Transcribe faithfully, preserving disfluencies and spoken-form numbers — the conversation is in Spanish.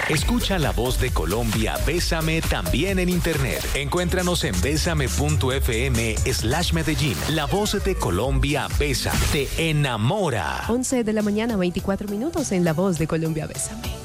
Escucha La Voz de Colombia, Bésame también en internet. Encuéntranos en bésame.fm slash Medellín. La Voz de Colombia, Bésame, te enamora. once de la mañana, veinticuatro minutos en La Voz de Colombia, Bésame.